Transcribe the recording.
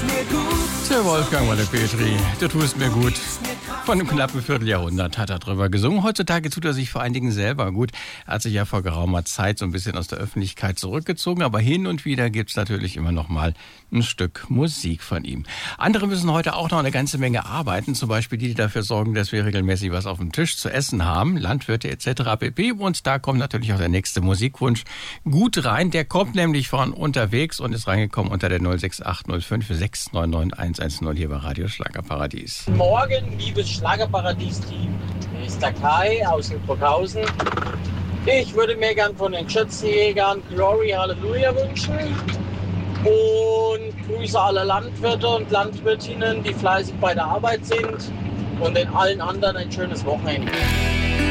Der Wolfgang Walle-Petri, du tust mir gut. Von einem knappen Vierteljahrhundert hat er drüber gesungen. Heutzutage tut er sich vor allen Dingen selber gut. Er hat sich ja vor geraumer Zeit so ein bisschen aus der Öffentlichkeit zurückgezogen, aber hin und wieder gibt's natürlich immer noch mal ein Stück Musik von ihm. Andere müssen heute auch noch eine ganze Menge arbeiten, zum Beispiel die dafür sorgen, dass wir regelmäßig was auf dem Tisch zu essen haben, Landwirte etc. pp. Und da kommt natürlich auch der nächste Musikwunsch gut rein. Der kommt nämlich von unterwegs und ist reingekommen unter der 06805 699 110 hier bei Radio Schlagerparadies. Morgen, liebes Schlagerparadies-Team. Hier ist der Kai aus Burghausen. Ich würde mir gern von den Schützenjägern Glory Hallelujah wünschen und grüße alle Landwirte und Landwirtinnen, die fleißig bei der Arbeit sind, und den allen anderen ein schönes Wochenende.